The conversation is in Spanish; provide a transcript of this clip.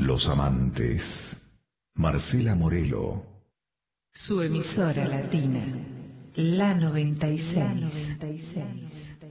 los amantes. Marcela Morelo. Su emisora latina, la 96.